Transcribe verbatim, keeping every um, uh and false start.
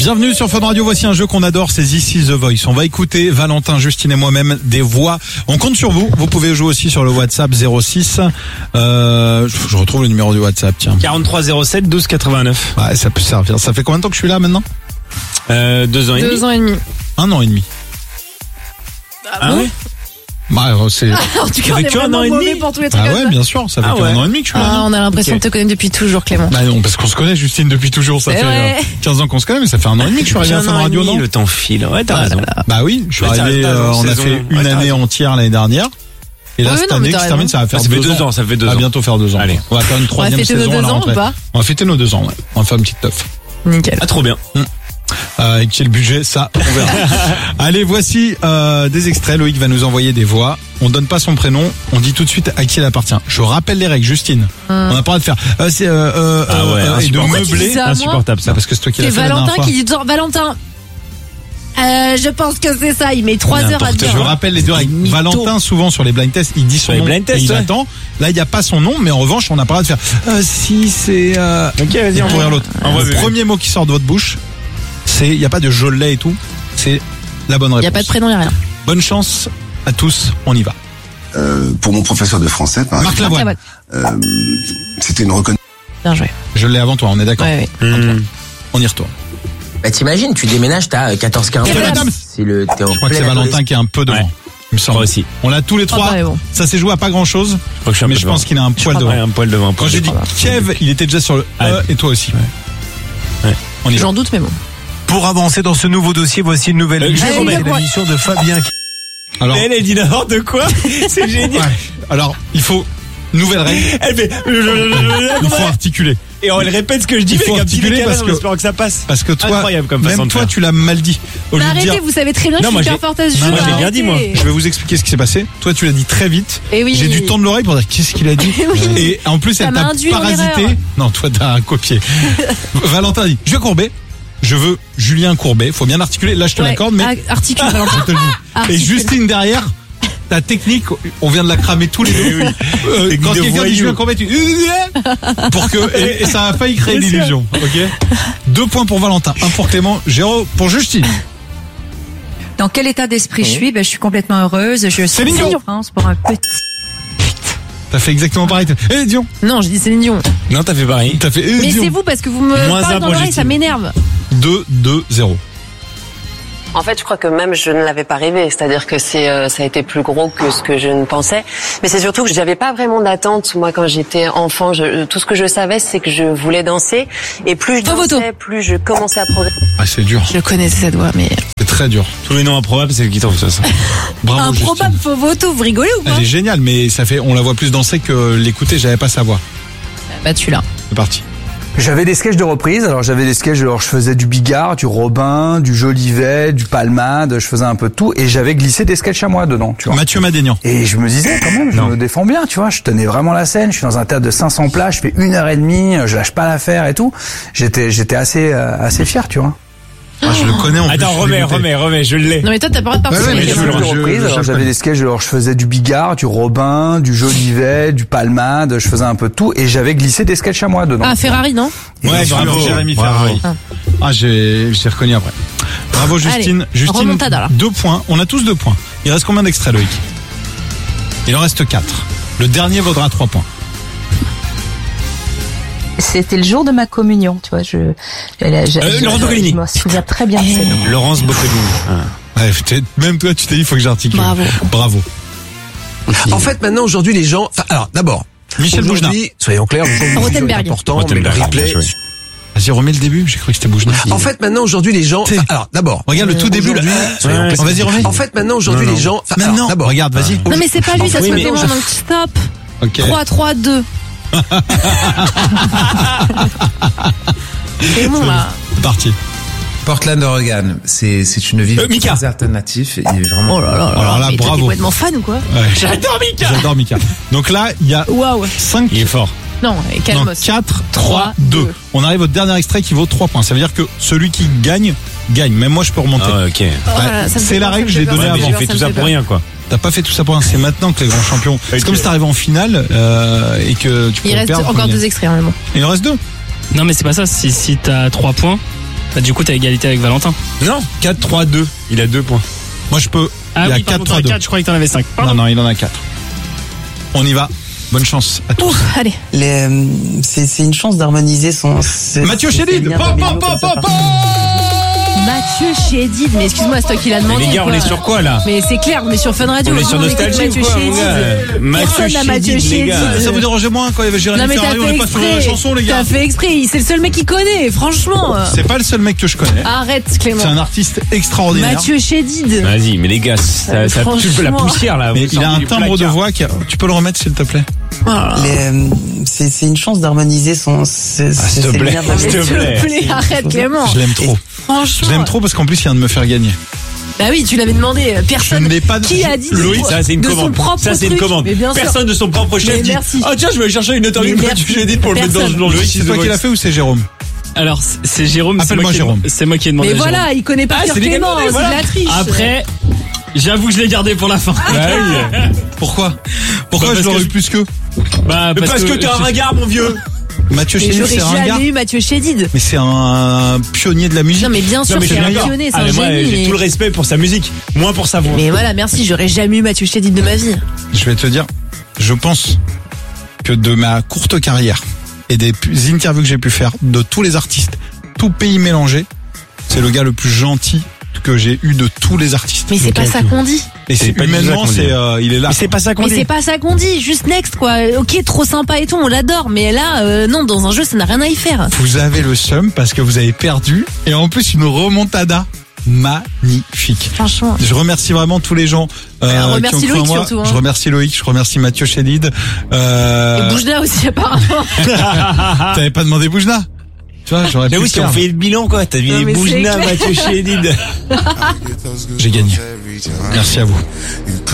Bienvenue sur Fun Radio, voici un jeu qu'on adore, c'est This is the Voice. On va écouter Valentin, Justine et moi-même des voix. On compte sur vous, vous pouvez jouer aussi sur le WhatsApp zéro six. Euh, je retrouve le numéro du WhatsApp, tiens. quarante-trois zéro sept douze quatre-vingt-neuf. Ouais, ça peut servir. Ça fait combien de temps que je suis là maintenant? Euh, deux ans et demi. Deux ans et demi. Un an et demi. Ah bon? oui Bah, c'est... En tout cas, on Avec est toi, un vraiment an et mauvais demi pour tous les trucs Ah comme ouais, ça. bien sûr, ça fait Ah qu'un ouais. an et demi que je suis là. Ah, non on a l'impression Ok. de te connaître depuis toujours, Clément. Bah non, parce qu'on se connaît, Justine, depuis toujours. Ça C'est fait vrai. euh, quinze ans qu'on se connaît, mais ça fait un an et demi que je suis arrivé à Fun Radio, non? Le temps file. Ouais, t'as raison. Bah oui, je suis Ouais, t'as- arrivé, t'as euh, raison, on a saison. fait une Ouais, t'as année raison. entière l'année dernière. Et là, Ouais, cette non, mais année t'as qui se termine, raison. ça va faire Ça fait deux, deux ans, ça fait deux Ça va ans. bientôt faire deux ans. Allez. On va faire une On va troisième fêter nos saison à deux la ans ou rentrée. pas? On va fêter nos deux ans, ouais. On va faire une petite teuf. Nickel. Ah, trop bien. Euh, et quel budget, ça, on verra. Allez, voici euh, des extraits. Loïc va nous envoyer des voix. On donne pas son prénom, on dit tout de suite à qui elle appartient. Je rappelle les règles, Justine. Hum. On n'a pas le droit de faire. Euh, c'est, euh, euh, Ah ouais, euh, et de Pourquoi tu dis meubler. ça à moi Insupportable, Bah, ça. parce que c'est toi qui l'as C'est fait la dernière Valentin fois. qui dit genre, Valentin. Euh, je pense que c'est ça. Il met trois heures à N'importe dire. quoi. Je rappelle les deux règles. Mytho. Valentin, souvent sur les blind tests, il dit son Sur les nom blind tests, et il ouais. attend. Là, il n'y a pas son nom, mais en revanche, on n'a pas le droit de faire. Euh, si c'est. Euh... Ok, vas-y, pour rire l'autre. Envoie, Le bébé. premier mot qui sort de votre bouche, c'est. Il n'y a pas de je l'ai et tout. C'est la bonne Il réponse. n'y a pas de prénom, il n'y a rien. Bonne chance à tous. On y va. Euh, pour mon professeur de français, par Marc exemple, Lavoine. euh, c'était une reconnaissance. Bien joué. Je l'ai avant toi. On est d'accord. Ouais, ouais. Mmh. On y retourne. Bah t'imagines, tu déménages, t'as quatorze quinze Kev ans. Adams. C'est le, t'es en Je crois que pleine c'est Valentin adolescence. qui est un peu devant. Ouais. Il me semble. Moi aussi. On l'a tous les Ah, trois. bah, mais bon. Ça s'est joué à pas grand chose. Je crois que je suis un Mais peu je devant. pense qu'il a un poil crois devant. Ouais, un poil devant. un Quand poil j'ai dit devant. Kev, il était déjà sur le Ah. E et toi aussi. Ouais. On y va. J'en doute, mais bon. Pour avancer dans ce nouveau dossier, voici une nouvelle Euh, émission je de remets. l'émission de Fabien. Alors, Elle, elle dit n'importe quoi. C'est génial. ouais. Alors, il faut nouvelle règle. Elle fait. Il faut articuler. Et on elle répète ce que je dis, Il mais faut avec un petit articuler décalage parce en que- espérant que ça passe. Parce que toi, Incroyable comme façon même de toi, faire. tu l'as mal dit. Au lieu Mais de arrêtez, dire, vous savez très bien que Non, je moi, suis j'ai- hyper forte à ce Non, jeu. moi, je l'ai bien dit, moi. arrêtez. je vais vous expliquer ce qui s'est passé. Toi, tu l'as dit très vite. Eh oui. J'ai dû tendre l'oreille pour dire qu'est-ce qu'il a dit. Oui. Et en plus, Ça elle m'a t'a induit en parasité. erreur. Non, toi, t'as copié. Valentin a dit, je veux Courbet. Je veux Julien Courbet. Faut bien articuler. Là, je te Ouais, l'accorde, mais ar- Articule, Valentin. je te le dis. Et Articule. Justine derrière. Ta technique, on vient de la cramer tous les deux. Euh, Technique quand de quelqu'un dit voyou. Julien Courbet, tu pour que et, et ça a failli créer Bien sûr. l'illusion. Ok. Deux points pour Valentin, un pour Clément, zéro pour Justine. Dans quel état d'esprit je suis? Ben, je suis complètement heureuse. Je suis Céline Dion. en France pour un petit. T'as fait exactement pareil. Eh Dion, Non, j'ai dit Céline Dion. Non, t'as fait pareil. t'as fait eh, Mais Dion. c'est vous parce que vous me Moins un parlez dans pour l'oreille, Justine. ça m'énerve. deux deux zéro. En fait, je crois que même je ne l'avais pas rêvé, c'est-à-dire que c'est euh, ça a été plus gros que ce que je ne pensais. Mais c'est surtout que j'avais pas vraiment d'attente. Moi, quand j'étais enfant, je, tout ce que je savais, c'est que je voulais danser. Et plus je Faux dansais, photo. plus je commençais à progresser. Ah, c'est dur. Je connaissais cette voix, mais. C'est très dur. Tous les noms improbables, c'est le qui trouve ça. ça. Bravo Improbable Justine. faux voto, vous rigolez ou pas? Elle est géniale, mais ça fait, on la voit plus danser que l'écouter. J'avais pas sa voix. Bah, tu l'as. C'est parti. J'avais des sketchs de reprise, alors j'avais des sketchs, alors je faisais du Bigard, du Robin, du Jolivet, du Palmade, je faisais un peu de tout, et j'avais glissé des sketchs à moi dedans, tu vois. Mathieu Madénian. Et je me disais quand même, je me défends bien, tu vois, je tenais vraiment la scène, je suis dans un théâtre de cinq cents places, je fais une heure et demie, je lâche pas l'affaire et tout. J'étais, j'étais assez, euh, assez fier, tu vois. Ah, je le connais en plus. Attends, je l'ai remets, goûté. remets, remets, je l'ai. Non, mais toi, t'as pas le droit de Ouais, ouais, mais participer. je- Des sketchs de je- reprise, je- alors je- j'avais des sketchs, alors je faisais du Bigard, du Robin, du Jolivet, du Palmade, je faisais un peu de tout, et j'avais glissé des sketchs à moi dedans. Ah, Ferrari, non? Et Ouais, bien sûr, bravo, Jérémy bravo. Ferrari. Ah, j'ai, j'ai reconnu après. Bravo Justine. Allez, Justine, remontada, là. deux points. On a tous deux points. Il reste combien d'extraits, Loïc? Il en reste quatre. Le dernier vaudra trois points. C'était le jour de ma communion, tu vois. Je, je, je, Euh, je- Laurence Boccolini. je me souviens très bien de cette. Laurence Boccolini. Ah. Ouais, peut-être- même toi, tu t'es dit, il faut que j'articule. Bravo. Bravo. En fait, maintenant, aujourd'hui, les gens... Enfin, alors, d'abord, Michel Boujna. aujourd'hui, soyons clairs, le Rothenberg. est important, mais le Rothenberg, replay... bien joué. Vas-y, remets le début. J'ai cru que c'était Boujna. En fait, maintenant, aujourd'hui, les gens... Enfin, alors, d'abord... Regarde le tout début, là. aujourd'hui, soyons Ouais, clairs. vas-y, remets. En fait, maintenant, aujourd'hui, Non, non. les gens... Enfin, Maintenant. alors, d'abord... Regarde, vas-y. Non, mais c'est pas lui, ça se Oui, fait mais- Clément, donc stop. Ok. trois, trois, deux. C'est bon, là. Parti. Portland, Oregon, c'est c'est une ville Euh, Mika. très alternative. Il est vraiment. Oh là là là. Alors là, mais toi, t'es bravo. complètement fan ou quoi? Ouais. J'adore Mika. J'adore Mika. Donc là, il y a Waouh. cinq, Il est fort. Non, non, calmos. quatre, trois, deux. deux. On arrive au dernier extrait qui vaut trois points. Ça veut dire que celui qui gagne, gagne. Même moi, je peux remonter. Ah, ok. Oh là là, ça me c'est fait la peur, règle, ça me je l'ai fait donnée peur, Ouais, mais ça j'ai me fait fait tout ça peur. pour rien, quoi. T'as pas fait tout ça pour rien. C'est maintenant que les grands champions. C'est Ok. comme si t'arrives en finale euh, et que tu peux Il reste perdre. encore comme- deux extraits, hein, mais bon. Il en reste deux. Non, mais c'est pas ça. Si, si t'as trois points, Bah, du coup, t'as égalité avec Valentin. Non, quatre trois deux. Il a deux points. Moi, je peux. Ah il a oui, quatre pardon, trois t'en as deux. quatre, je croyais que t'en avais cinq. Non, non, il en a quatre. On y va. Bonne chance à tous. Ouh, allez. Les, euh, c'est, c'est une chance d'harmoniser son. c'est- Mathieu c'est- Chédid. c'est bien Pop, familiaux pop, comme pop, ça, pop, par- Mathieu Chédid, mais excuse-moi, c'est toi qui l'as demandé. les gars, on quoi. est sur quoi là? Mais c'est clair, on est sur Fun Radio. On est sur Nous, écoute Nostalgie ou Mathieu quoi, mon Chédid. gars? Mathieu Personne n'a Mathieu Chédid, les gars. Chédid. Ça vous dérangeait moins quand il y avait Jérémy Non mais t'as Ferrari, on fait n'est pas sur la exprès. chanson, les gars. T'as fait exprès. C'est le seul mec qui connaît, franchement. C'est pas le seul mec que je connais. Arrête, Clément. C'est un artiste extraordinaire. Mathieu Chédid. Vas-y, mais les gars, ça, ça pue la Franchement. poussière là. Mais Vous il a sortez un du timbre de placard. voix qui a... Tu peux le remettre s'il te plaît? Les, euh, c'est, c'est une chance d'harmoniser son. C'est, Ah, c'est- s'il te c'est plaît, bien familiaux. s'il te S'il plaît. te plaît, arrête Clément. Je l'aime trop. Franchement. Je l'aime trop parce qu'en plus il vient de me faire gagner. Bah oui, tu l'avais demandé. Personne. Je ne l'ai pas- Qui a dit Loïc, de- ça c'est une de son commande. propre Ça c'est une truc. commande. Mais bien sûr. Personne de son propre chef Mais dit. merci. Ah tiens, je vais aller chercher une interview Mais de merci. Mathieu Chédid pour le mettre dans Personne. le Loïc, c'est toi qui l'as fait ou c'est Jérôme? Alors, c'est- c'est Jérôme. c'est Appelle-moi moi qui ai- Jérôme. C'est moi qui ai demandé. Mais à voilà, Jérôme. il connaît pas Ah, Pierre c'est les Clément, gars, c'est de voilà. la triche. Après, j'avoue que je l'ai gardé pour la fin. Bah oui. Pourquoi? Pourquoi Bah, je parce l'aurais que eu plus que? Bah, Mais parce que t'es un ringard, mon vieux. Mathieu Mais Chédid, j'aurais c'est un gars. jamais eu Mathieu Chédid. Mais c'est un pionnier de la musique. Non mais bien sûr, Non, mais je c'est suis un d'accord. pionnier, c'est Ah, un mais moi, génie. j'ai mais- tout le respect pour sa musique, moins pour sa voix. Mais voilà, merci, j'aurais jamais eu Mathieu Chédid de ma vie. Je vais te dire, je pense que de ma courte carrière et des pu- interviews que j'ai pu faire de tous les artistes, tout pays mélangé, c'est le gars le plus gentil que j'ai eu de tous les artistes. Mais c'est pas ça qu'on dit. Et c'est pas du tout ça humainement, qu'on dit. c'est euh, il est là. Mais c'est pas ça qu'on Mais dit. c'est pas ça qu'on dit, juste next quoi. Ok, trop sympa et tout, on l'adore. Mais là, euh, non, dans un jeu, ça n'a rien à y faire. Vous avez le seum parce que vous avez perdu et en plus une remontada magnifique. Franchement. Je remercie vraiment tous les gens euh, Ouais, on remercie qui ont cru en Loïc moi. surtout, hein. Je remercie Loïc, je remercie Mathieu Chédid. Euh... Et Boujna aussi apparemment. T'avais pas demandé Boujna? Tu vois, j'aurais Mais pu oui, le si on faire. fait le bilan quoi, t'as vu Non, les mais c'est Boujna, clair. Mathieu Chédid. J'ai gagné. Merci à vous.